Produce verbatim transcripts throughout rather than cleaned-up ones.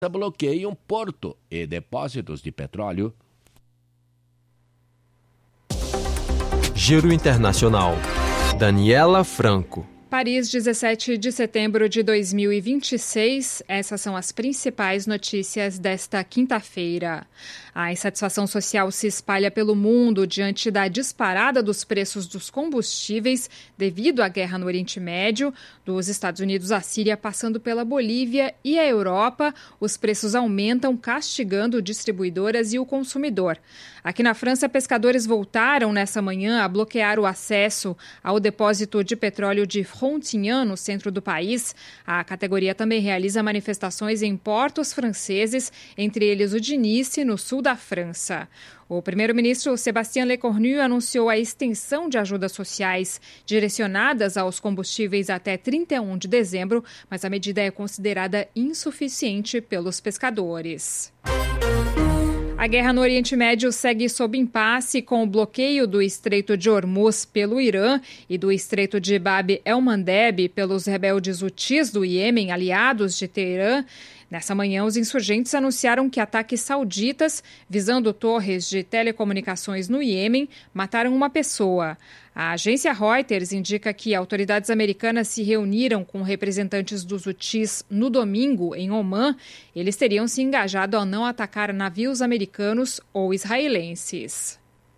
bloqueiam porto e depósitos de petróleo. Giro Internacional. Daniela Franco. Paris, dezessete de setembro de dois mil e vinte e seis. Essas são as principais notícias desta quinta-feira. A insatisfação social se espalha pelo mundo diante da disparada dos preços dos combustíveis devido à guerra no Oriente Médio. Dos Estados Unidos à Síria, passando pela Bolívia e a Europa, os preços aumentam, castigando distribuidoras e o consumidor. Aqui na França, pescadores voltaram nessa manhã a bloquear o acesso ao depósito de petróleo de Frontignan, no centro do país. A categoria também realiza manifestações em portos franceses, entre eles o de Nice, no sul da França. O primeiro-ministro Sébastien Lecornu anunciou a extensão de ajudas sociais direcionadas aos combustíveis até trinta e um de dezembro, mas a medida é considerada insuficiente pelos pescadores. A guerra no Oriente Médio segue sob impasse, com o bloqueio do Estreito de Hormuz pelo Irã e do Estreito de Bab el-Mandeb pelos rebeldes hutis do Iêmen, aliados de Teherã. Nessa manhã, os insurgentes anunciaram que ataques sauditas, visando torres de telecomunicações no Iêmen, mataram uma pessoa. A agência Reuters indica que autoridades americanas se reuniram com representantes dos hutis no domingo, em Omã. Eles teriam se engajado a não atacar navios americanos ou israelenses.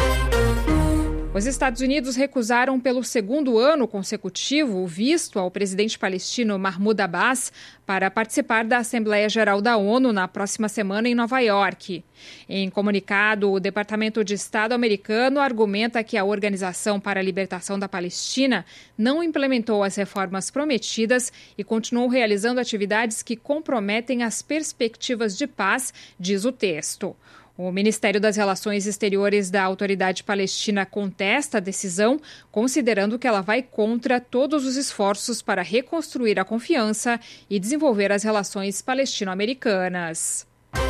Os Estados Unidos recusaram pelo segundo ano consecutivo o visto ao presidente palestino Mahmoud Abbas para participar da Assembleia Geral da ONU na próxima semana em Nova York. Em comunicado, o Departamento de Estado americano argumenta que a Organização para a Libertação da Palestina não implementou as reformas prometidas e continuou realizando atividades que comprometem as perspectivas de paz, diz o texto. O Ministério das Relações Exteriores da Autoridade Palestina contesta a decisão, considerando que ela vai contra todos os esforços para reconstruir a confiança e desenvolver as relações palestino-americanas.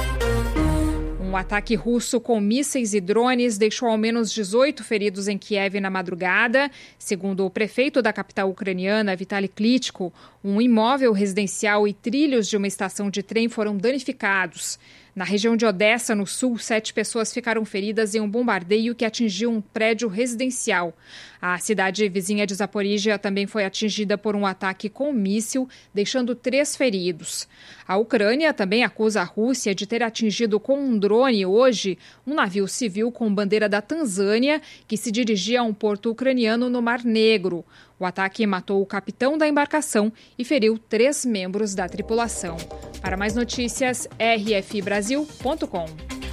Um ataque russo com mísseis e drones deixou ao menos dezoito feridos em Kiev na madrugada. Segundo o prefeito da capital ucraniana, Vitaly Klitschko, um imóvel residencial e trilhos de uma estação de trem foram danificados. Na região de Odessa, no sul, sete pessoas ficaram feridas em um bombardeio que atingiu um prédio residencial. A cidade vizinha de Zaporíjia também foi atingida por um ataque com míssil, deixando três feridos. A Ucrânia também acusa a Rússia de ter atingido com um drone hoje um navio civil com bandeira da Tanzânia que se dirigia a um porto ucraniano no Mar Negro. O ataque matou o capitão da embarcação e feriu três membros da tripulação. Para mais notícias, r f brasil ponto com.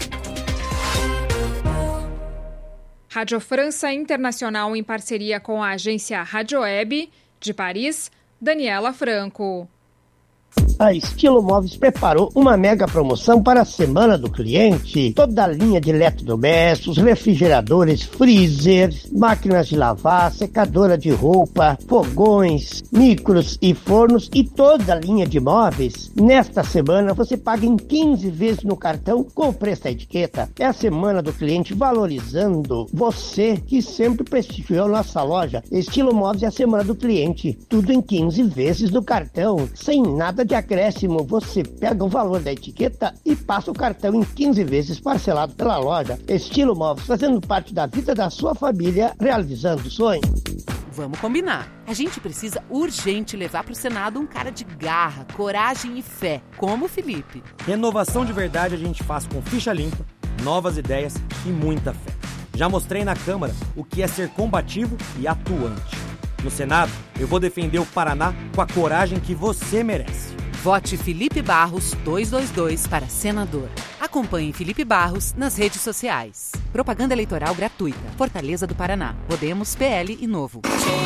Rádio França Internacional em parceria com a agência Rádio Web de Paris, Daniela Franco. A Estilo Móveis preparou uma mega promoção para a Semana do Cliente. Toda a linha de eletrodomésticos, refrigeradores, freezers, máquinas de lavar, secadora de roupa, fogões, micros e fornos e toda a linha de móveis. Nesta semana você paga em quinze vezes no cartão com o preço da etiqueta. É a Semana do Cliente valorizando você que sempre prestigiou nossa loja. Estilo Móveis é a Semana do Cliente. Tudo em quinze vezes no cartão, sem nada de acréscimo. Você pega o valor da etiqueta e passa o cartão em quinze vezes parcelado pela loja. Estilo Móveis, fazendo parte da vida da sua família, realizando o sonho. Vamos combinar. A gente precisa urgente levar para o Senado um cara de garra, coragem e fé, como o Felipe. Renovação de verdade a gente faz com ficha limpa, novas ideias e muita fé. Já mostrei na Câmara o que é ser combativo e atuante. No Senado, eu vou defender o Paraná com a coragem que você merece. Vote Felipe Barros duzentos e vinte e dois para senador. Acompanhe Felipe Barros nas redes sociais. Propaganda eleitoral gratuita. Fortaleza do Paraná. Podemos, P L e Novo.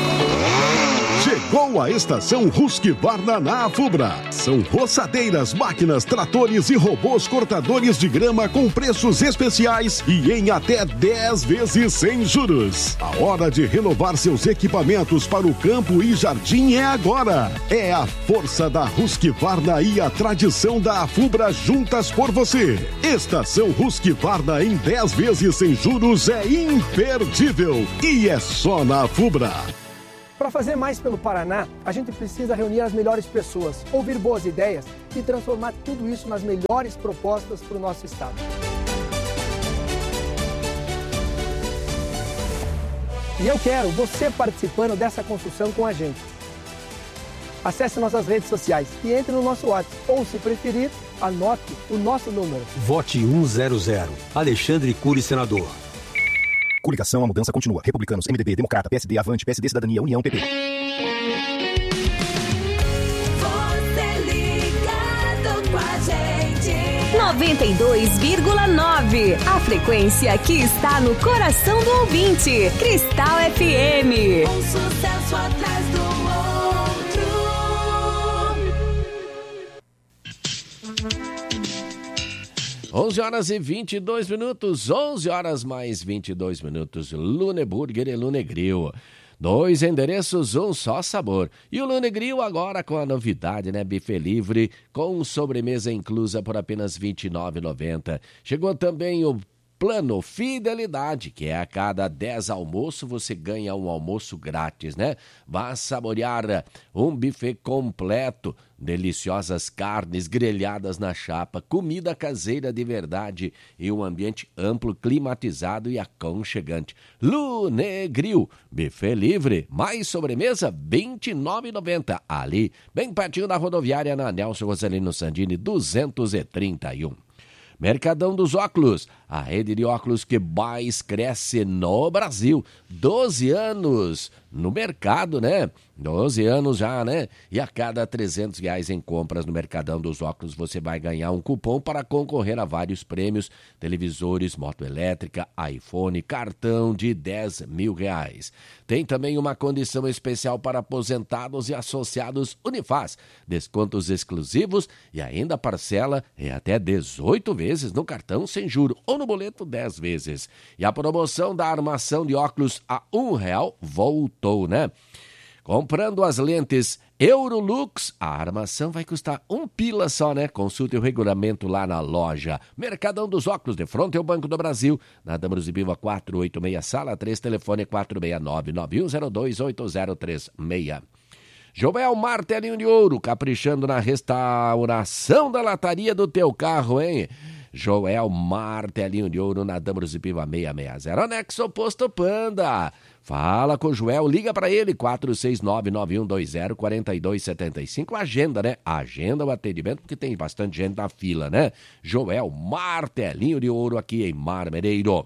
Chegou a estação Husqvarna na Afubra. São roçadeiras, máquinas, tratores e robôs cortadores de grama com preços especiais e em até dez vezes sem juros. A hora de renovar seus equipamentos para o campo e jardim é agora. É a força da Husqvarna e a tradição da Afubra juntas por você. Estação Husqvarna em dez vezes sem juros é imperdível e é só na Afubra. Para fazer mais pelo Paraná, a gente precisa reunir as melhores pessoas, ouvir boas ideias e transformar tudo isso nas melhores propostas para o nosso estado. E eu quero você participando dessa construção com a gente. Acesse nossas redes sociais e entre no nosso WhatsApp. Ou, se preferir, anote o nosso número. Vote cem. Alexandre Cury, senador. Coligação, a mudança continua. Republicanos, M D B, Democrata, P S D, Avante, P S D, Cidadania, União, P P. Você ligado com a gente. noventa e dois vírgula nove. A frequência que está no coração do ouvinte. Cristal F M. Um sucesso atrás do outro. onze horas e vinte e dois minutos, onze horas mais vinte e dois minutos, Luneburger e Lunegril. Dois endereços, um só sabor. E o Lunegril agora com a novidade, né? Buffet livre com sobremesa inclusa por apenas vinte e nove reais e noventa centavos. Chegou também o Plano Fidelidade, que é a cada dez almoços você ganha um almoço grátis, né? Vá saborear um buffet completo, deliciosas carnes grelhadas na chapa, comida caseira de verdade e um ambiente amplo, climatizado e aconchegante. Lunegril, buffet livre, mais sobremesa, vinte e nove reais e noventa centavos. Ali, bem pertinho da rodoviária na Nelson Rosalino Sandini, duzentos e trinta e um. Mercadão dos Óculos, a rede de óculos que mais cresce no Brasil. doze anos no mercado, né? doze anos já, né? E a cada trezentos reais em compras no Mercadão dos Óculos, você vai ganhar um cupom para concorrer a vários prêmios, televisores, moto elétrica, iPhone, cartão de dez mil reais. Tem também uma condição especial para aposentados e associados Unifaz, descontos exclusivos e ainda parcela em até dezoito vezes no cartão sem juro ou no boleto dez vezes. E a promoção da armação de óculos a um real voltou, né? Comprando as lentes Eurolux, a armação vai custar um pila só, né? Consulte o regulamento lá na loja. Mercadão dos Óculos, de frente ao Banco do Brasil, na Damaros e Biva quatrocentos e oitenta e seis, sala três, telefone quatro seis nove, nove um zero dois, oito zero três seis. Joel Martelinho de Ouro, caprichando na restauração da lataria do teu carro, hein? Joel Martelinho de Ouro na Damaros e Piva seiscentos e sessenta. Anexo Posto Panda. Fala com o Joel, liga para ele, quatro seis nove, nove um dois zero, quatro dois sete cinco. Agenda, né? Agenda o atendimento, porque tem bastante gente na fila, né? Joel Martelinho de Ouro aqui em Marmereiro.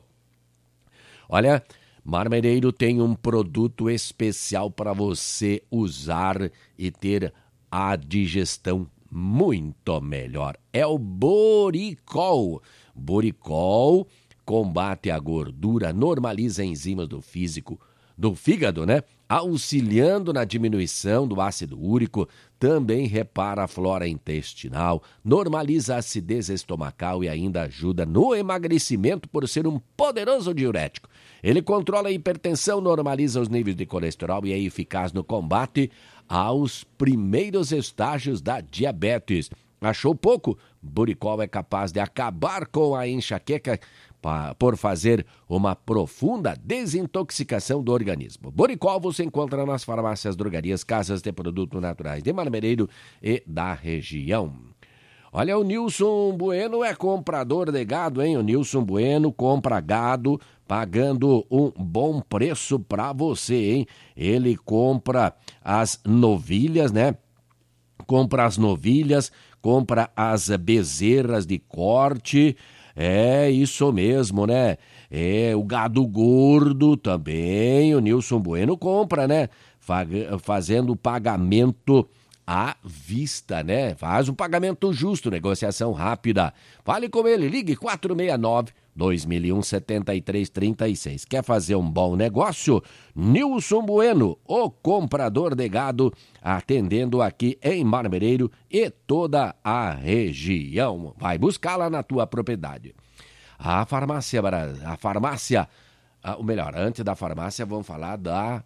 Olha, Marmereiro tem um produto especial para você usar e ter a digestão muito melhor. É o Boricol. Boricol combate a gordura, normaliza enzimas do físico, do fígado, né? Auxiliando na diminuição do ácido úrico, também repara a flora intestinal, normaliza a acidez estomacal e ainda ajuda no emagrecimento por ser um poderoso diurético. Ele controla a hipertensão, normaliza os níveis de colesterol e é eficaz no combate aos primeiros estágios da diabetes. Achou pouco? Boricol é capaz de acabar com a enxaqueca por fazer uma profunda desintoxicação do organismo. Boricol você encontra nas farmácias, drogarias, casas de produtos naturais de Marmereiro e da região. Olha, o Nilson Bueno é comprador de gado, hein? O Nilson Bueno compra gado pagando um bom preço para você, hein? Ele compra as novilhas, né? Compra as novilhas, compra as bezerras de corte. É isso mesmo, né? É, o gado gordo também, o Nilson Bueno compra, né? Fazendo pagamento à vista, né? Faz um pagamento justo, negociação rápida. Fale com ele, ligue quatro seis nove, dois mil e um, sete três três seis. Quer fazer um bom negócio? Nilson Bueno, o comprador de gado, atendendo aqui em Marmereiro e toda a região. Vai buscar lá na tua propriedade. A farmácia, a farmácia, ou melhor, antes da farmácia, vamos falar da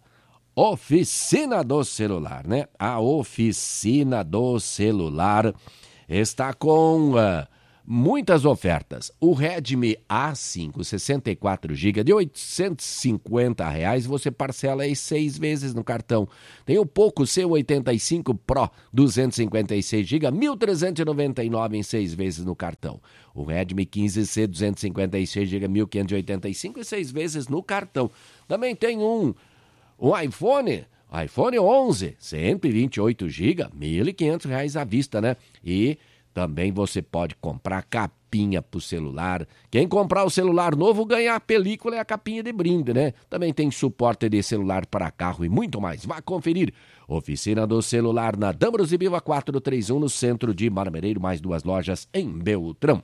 Oficina do Celular, né? A Oficina do Celular está com uh, muitas ofertas. O Redmi A cinco sessenta e quatro gigabytes de oitocentos e cinquenta reais, você parcela aí seis vezes no cartão. Tem o Poco C oitenta e cinco Pro duzentos e cinquenta e seis gigabytes, mil trezentos e noventa e nove reais em seis vezes no cartão. O Redmi quinze C duzentos e cinquenta e seis gigabytes, mil quinhentos e oitenta e cinco reais e seis vezes no cartão. Também tem um, um iPhone, iPhone onze, cento e vinte e oito gigabytes, mil e quinhentos reais à vista, né? E também você pode comprar capinha pro celular. Quem comprar o celular novo ganha a película e a capinha de brinde, né? Também tem suporte de celular para carro e muito mais. Vá conferir. Oficina do Celular na Dambros e Biva quatrocentos e trinta e um, no centro de Marmereiro, mais duas lojas em Beltrão.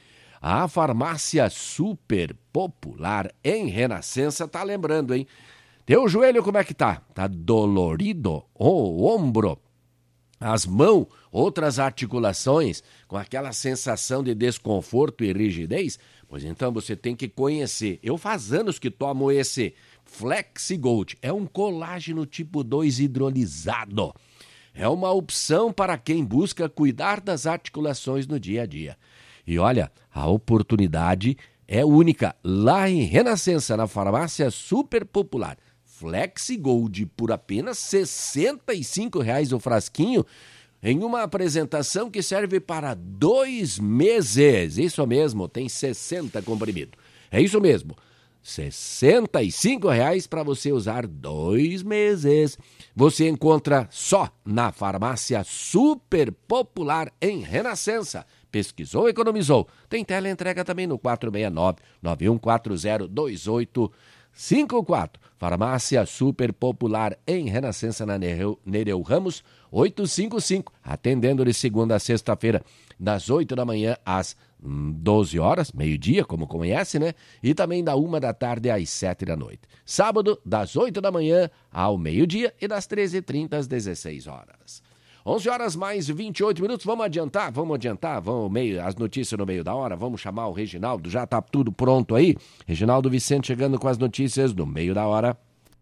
A farmácia super popular em Renascença tá lembrando, hein? Teu joelho como é que tá? Tá dolorido? O ombro? As mãos, outras articulações, com aquela sensação de desconforto e rigidez? Pois então você tem que conhecer. Eu faz anos que tomo esse FlexiGold. É um colágeno tipo dois hidrolisado. É uma opção para quem busca cuidar das articulações no dia a dia. E olha, a oportunidade é única. Lá em Renascença, na farmácia super popular. FlexiGold por apenas sessenta e cinco reais o frasquinho, em uma apresentação que serve para dois meses. Isso mesmo, tem sessenta comprimidos. É isso mesmo, sessenta e cinco reais para você usar dois meses. Você encontra só na farmácia super popular em Renascença. Pesquisou, economizou. Tem teleentrega também no quatro seis nove, nove um quatro zero, dois oito cinco quatro. Farmácia Super Popular em Renascença, na Nereu, Nereu Ramos, oitocentos e cinquenta e cinco. Atendendo de segunda a sexta-feira, das oito da manhã às doze horas, meio-dia, como conhece, né? E também da uma da tarde às sete da noite. Sábado, das oito da manhã ao meio-dia e das treze e trinta às dezesseis horas. onze horas mais vinte e oito minutos, vamos adiantar, vamos adiantar, vamos meio, as notícias no meio da hora, vamos chamar o Reginaldo, já tá tudo pronto aí? Reginaldo Vicente chegando com as notícias no meio da hora.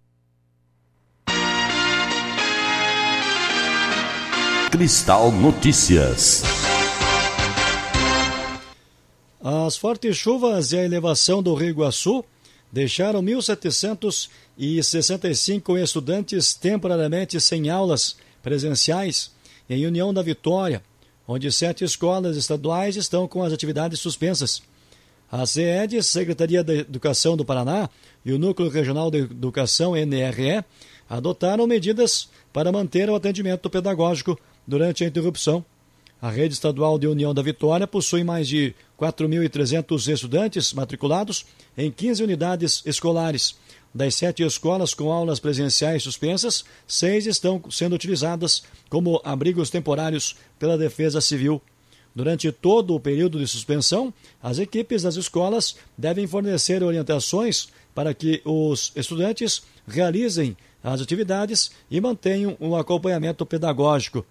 Cristal Notícias. As fortes chuvas e a elevação do Rio Iguaçu deixaram mil setecentos e sessenta e cinco estudantes temporariamente sem aulas presenciais em União da Vitória, onde sete escolas estaduais estão com as atividades suspensas. A SEED, Secretaria da Educação do Paraná, e o Núcleo Regional de Educação, N R E, adotaram medidas para manter o atendimento pedagógico durante a interrupção. A rede estadual de União da Vitória possui mais de quatro mil e trezentos estudantes matriculados em quinze unidades escolares. Das sete escolas com aulas presenciais suspensas, seis estão sendo utilizadas como abrigos temporários pela Defesa Civil. Durante todo o período de suspensão, as equipes das escolas devem fornecer orientações para que os estudantes realizem as atividades e mantenham um acompanhamento pedagógico.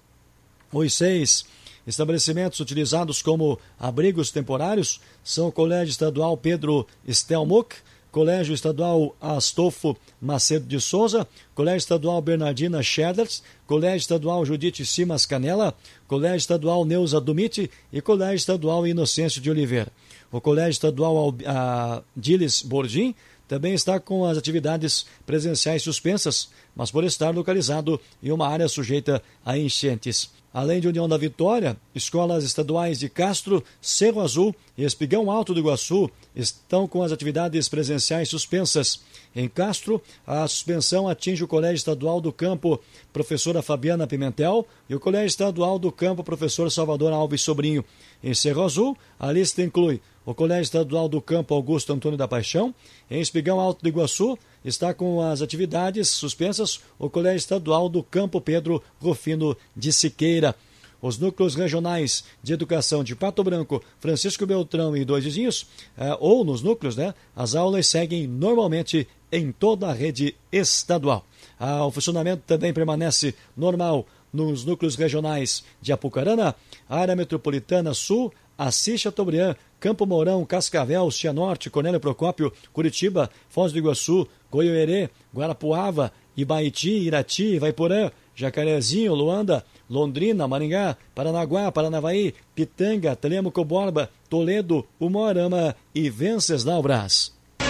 Os seis estabelecimentos utilizados como abrigos temporários são o Colégio Estadual Pedro Stelmuck, Colégio Estadual Astolfo Macedo de Souza, Colégio Estadual Bernardina Scheders, Colégio Estadual Judite Simas Canela, Colégio Estadual Neuza Dumite e Colégio Estadual Inocêncio de Oliveira. O Colégio Estadual Diles Bordim também está com as atividades presenciais suspensas, mas por estar localizado em uma área sujeita a enchentes. Além de União da Vitória, escolas estaduais de Castro, Cerro Azul e Espigão Alto do Iguaçu estão com as atividades presenciais suspensas. Em Castro, a suspensão atinge o Colégio Estadual do Campo Professora Fabiana Pimentel e o Colégio Estadual do Campo Professor Salvador Alves Sobrinho. Em Cerro Azul, a lista inclui o Colégio Estadual do Campo Augusto Antônio da Paixão. Em Espigão Alto do Iguaçu, está com as atividades suspensas o Colégio Estadual do Campo Pedro Rufino de Siqueira. Os núcleos regionais de educação de Pato Branco, Francisco Beltrão e Dois Vizinhos, eh, ou nos núcleos, né, as aulas seguem normalmente em toda a rede estadual. Ah, o funcionamento também permanece normal nos núcleos regionais de Apucarana, Área Metropolitana Sul, Assis Chateaubriand, Campo Mourão, Cascavel, Cianorte, Cornélio Procópio, Curitiba, Foz do Iguaçu, Goiôerê, Guarapuava, Ibaiti, Irati, Vaiporã, Jacarezinho, Luanda, Londrina, Maringá, Paranaguá, Paranavaí, Pitanga, Telêmaco Borba, Toledo, Umuarama e Venceslau Brás.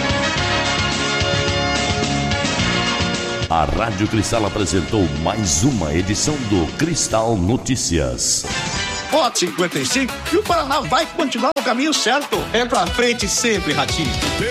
A Rádio Cristal apresentou mais uma edição do Cristal Notícias. Vote cinquenta e cinco e o Paraná vai continuar no caminho certo. É pra frente sempre, Ratinho.